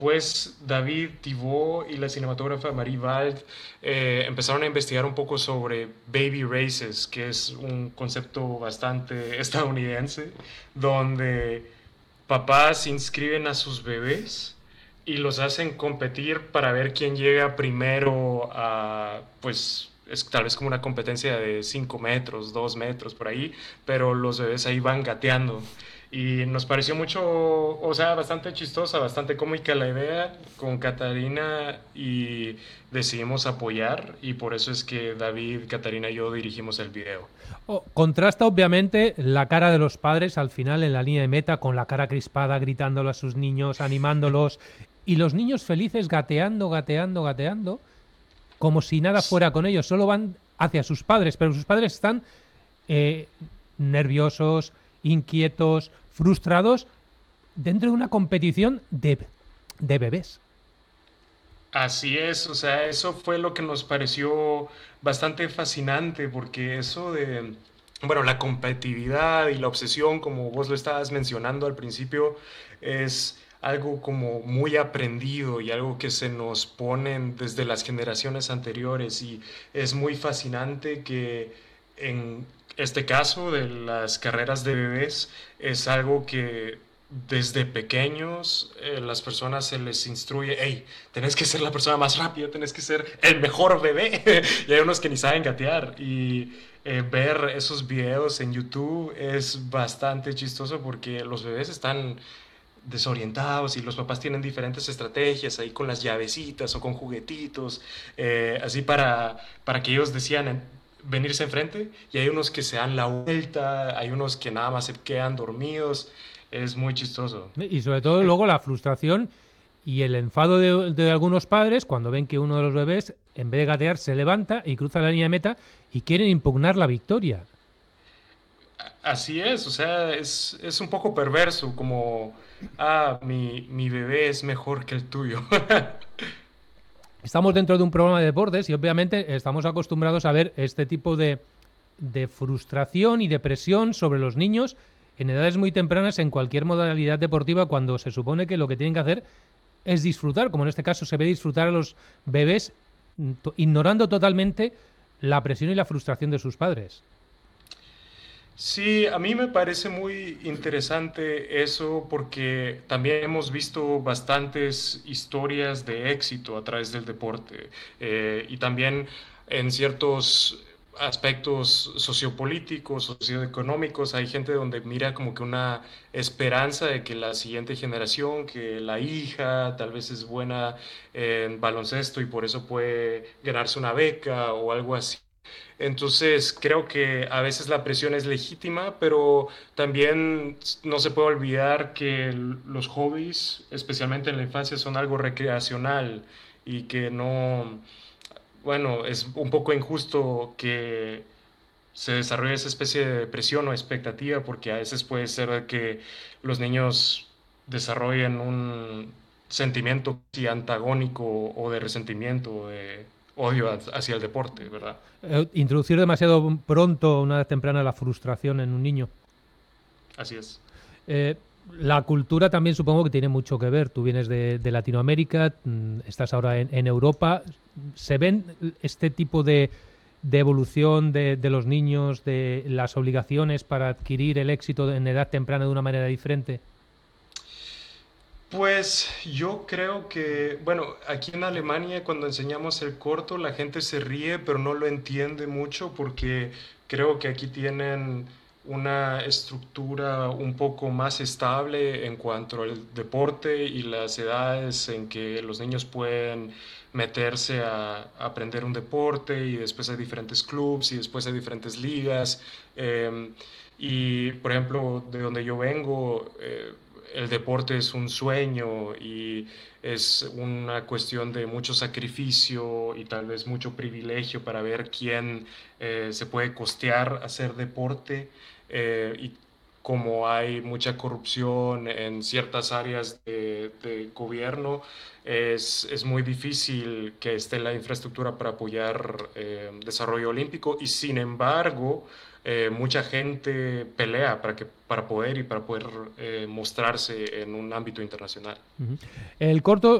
Pues David Thibault y la cinematógrafa Marie Wald empezaron a investigar un poco sobre baby races, que es un concepto bastante estadounidense, donde papás inscriben a sus bebés y los hacen competir para ver quién llega primero a, pues, es tal vez como una competencia de 5 metros, 2 metros por ahí, pero los bebés ahí van gateando. Y nos pareció mucho, o sea, bastante chistosa, bastante cómica la idea con Catarina y decidimos apoyar y por eso es que David, Catarina y yo dirigimos el video. Contrasta obviamente la cara de los padres al final en la línea de meta con la cara crispada, gritándole a sus niños, animándolos, y los niños felices gateando, gateando, gateando, como si nada fuera con ellos, solo van hacia sus padres, pero sus padres están eh, nerviosos, inquietos, frustrados dentro de una competición de bebés. Así es, o sea, eso fue lo que nos pareció bastante fascinante, porque eso de, bueno, la competitividad y la obsesión, como vos lo estabas mencionando al principio, es algo como muy aprendido y algo que se nos ponen desde las generaciones anteriores y es muy fascinante que en este caso de las carreras de bebés es algo que desde pequeños las personas se les instruye, hey, tenés que ser la persona más rápida, tenés que ser el mejor bebé. Y hay unos que ni saben gatear. Y ver esos videos en YouTube es bastante chistoso porque los bebés están desorientados y los papás tienen diferentes estrategias ahí con las llavecitas o con juguetitos, así para que ellos decían venirse enfrente y hay unos que se dan la vuelta, hay unos que nada más se quedan dormidos, es muy chistoso. Y sobre todo luego la frustración y el enfado de algunos padres cuando ven que uno de los bebés, en vez de gatear, se levanta y cruza la línea de meta y quieren impugnar la victoria. Así es, o sea, es un poco perverso, como, mi bebé es mejor que el tuyo. Estamos dentro de un programa de deportes y obviamente estamos acostumbrados a ver este tipo de frustración y de presión sobre los niños en edades muy tempranas en cualquier modalidad deportiva cuando se supone que lo que tienen que hacer es disfrutar, como en este caso se ve disfrutar a los bebés ignorando totalmente la presión y la frustración de sus padres. Sí, a mí me parece muy interesante eso porque también hemos visto bastantes historias de éxito a través del deporte y también en ciertos aspectos sociopolíticos, socioeconómicos, hay gente donde mira como que una esperanza de que la siguiente generación, que la hija tal vez es buena en baloncesto y por eso puede ganarse una beca o algo así. Entonces, creo que a veces la presión es legítima, pero también no se puede olvidar que los hobbies, especialmente en la infancia, son algo recreacional y que no, bueno, es un poco injusto que se desarrolle esa especie de presión o expectativa, porque a veces puede ser que los niños desarrollen un sentimiento así antagónico o de resentimiento, o de odio hacia el deporte, ¿verdad? Introducir demasiado pronto, una edad temprana, la frustración en un niño. Así es. Eh, la cultura también supongo que tiene mucho que ver. Tú vienes de Latinoamérica, estás ahora en Europa. ¿Se ven este tipo de evolución de los niños, de las obligaciones para adquirir el éxito en edad temprana de una manera diferente? Pues yo creo que, bueno, aquí en Alemania cuando enseñamos el corto la gente se ríe pero no lo entiende mucho porque creo que aquí tienen una estructura un poco más estable en cuanto al deporte y las edades en que los niños pueden meterse a aprender un deporte y después hay diferentes clubs y después hay diferentes ligas. Y por ejemplo, de donde yo vengo, el deporte es un sueño y es una cuestión de mucho sacrificio y tal vez mucho privilegio para ver quién se puede costear hacer deporte. como hay mucha corrupción en ciertas áreas de gobierno, es muy difícil que esté la infraestructura para apoyar desarrollo olímpico y sin embargo mucha gente pelea para poder mostrarse en un ámbito internacional. Ujú. El corto